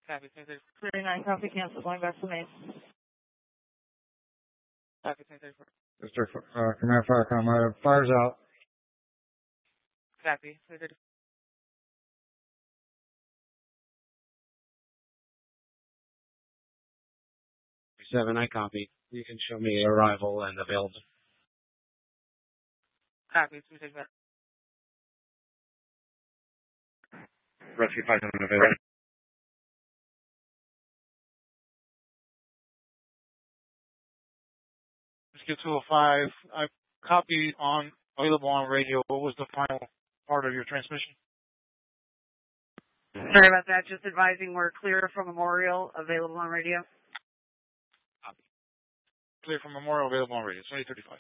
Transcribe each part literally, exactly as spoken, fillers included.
Copy, twenty thirty-four. thirty-nine, copy, cancel, going back to Maine. Copy, twenty thirty-four. District, uh, Command Firecom, uh, fire's out. Copy, twenty thirty-four. Seven, I copy. You can show me arrival and available. Copy, twenty thirty-five. Rescue five seven available. Rescue two oh five, I copied on, available on radio. What was the final part of your transmission? Sorry about that. Just advising we're clear from Memorial, available on radio. Copy. Clear from Memorial, available on radio. twenty thirty-five.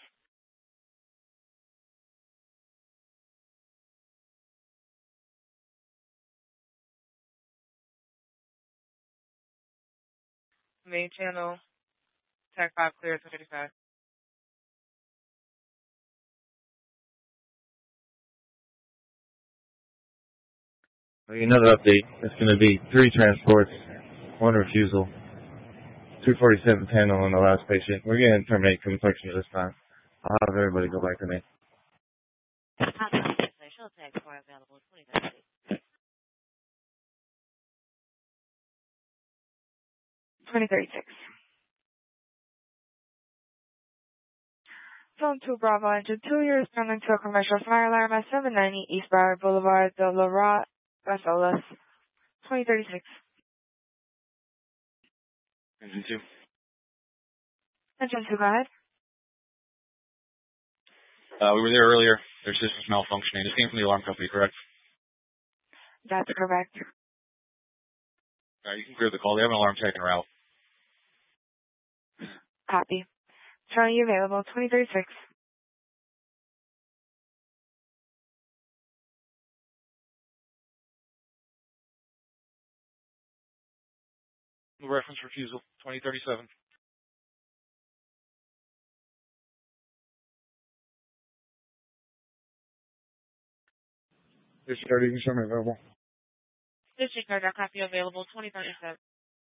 Main channel, Tech five clear, twenty thirty-five. Another update. It's going to be three transports, one refusal, two forty-seven panel on the last patient. We're going to terminate complexion this time. I'll have everybody go back to me. twenty thirty-six. Zone two Bravo Engine two, you're responding to a commercial fire alarm at seven ninety East Broward Boulevard, the Laurent Vasolas. twenty thirty-six. Engine two. Engine two, go ahead. Uh, we were there earlier. Their system's malfunctioning. This came from the alarm company, correct? That's correct. All right, you can clear the call. They have an alarm tech en route. Copy. Charlie, available, twenty thirty-six. Reference refusal, twenty thirty-seven. District, you can show me available. District card, copy available, twenty thirty-seven.